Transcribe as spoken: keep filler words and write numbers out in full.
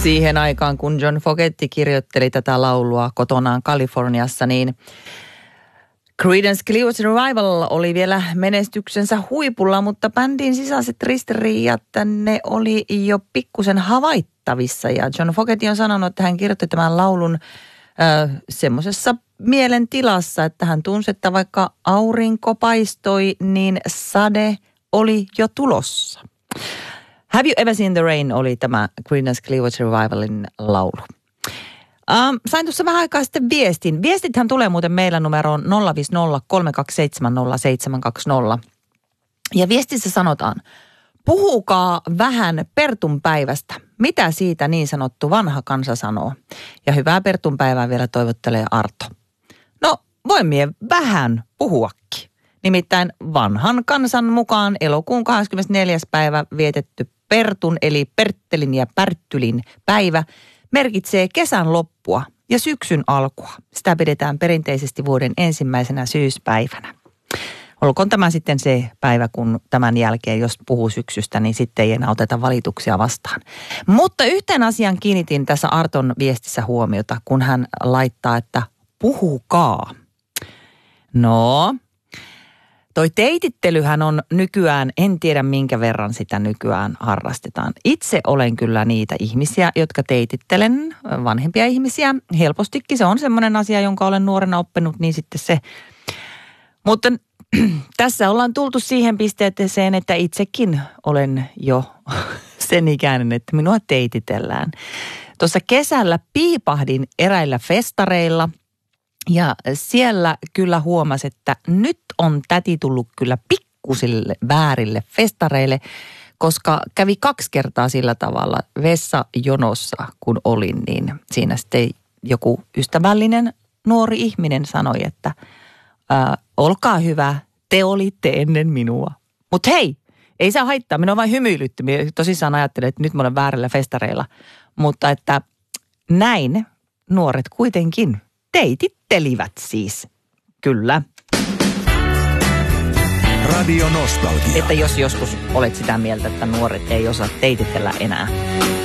Siihen aikaan, kun John Fogerty kirjoitteli tätä laulua kotonaan Kaliforniassa, niin Creedence Clearwater Revival oli vielä menestyksensä huipulla, mutta bändin sisäiset ristiriidat ne oli jo pikkusen havaittavissa. Ja John Fogerty on sanonut, että hän kirjoitti tämän laulun äh, semmoisessa mielentilassa, että hän tunsi, että vaikka aurinko paistoi, niin sade oli jo tulossa. Have You Ever Seen the Rain oli tämä Creedence Clearwater Revivalin laulu. Um, sain tuossa vähän aikaa sitten viestin. Viestithän tulee muuten meillä numeroon nolla viisi nolla kolme kaksi seitsemän nolla seitsemän kaksi nolla. Ja viestissä sanotaan, puhukaa vähän Pertun päivästä. Mitä siitä niin sanottu vanha kansa sanoo? Ja hyvää Pertun päivää vielä toivottelee Arto. No, voimme vähän puhuakin. Nimittäin vanhan kansan mukaan elokuun kahdeskymmenesneljäs päivä vietetty Pertun eli Perttelin ja Pärttylin päivä merkitsee kesän loppua ja syksyn alkua. Sitä pidetään perinteisesti vuoden ensimmäisenä syyspäivänä. Olkoon tämä sitten se päivä, kun tämän jälkeen, jos puhuu syksystä, niin sitten ei enää oteta valituksia vastaan. Mutta yhteen asian kiinnitin tässä Arton viestissä huomiota, kun hän laittaa, että puhukaa. No, toi teitittelyhän on nykyään, en tiedä minkä verran sitä nykyään harrastetaan. Itse olen kyllä niitä ihmisiä, jotka teitittelen, vanhempia ihmisiä. Helpostikin se on semmoinen asia, jonka olen nuorena oppinut, niin sitten se. Mutta tässä ollaan tultu siihen pisteeseen, että itsekin olen jo sen ikäinen, että minua teititellään. Tuossa kesällä piipahdin eräillä festareilla. Ja siellä kyllä huomasi, että nyt on täti tullut kyllä pikkusille väärille festareille, koska kävi kaksi kertaa sillä tavalla vessajonossa, kun olin, niin siinä sitten joku ystävällinen nuori ihminen sanoi, että ää, olkaa hyvä, te olitte ennen minua. Mutta hei, ei saa haittaa, minua vain hymyilytty. Minä tosissaan ajattelin, että nyt mä olen väärillä festareilla, mutta että näin nuoret kuitenkin teitittelivät siis. Kyllä. Radio Nostalgia. Että jos joskus olet sitä mieltä, että nuoret ei osaa teititellä enää.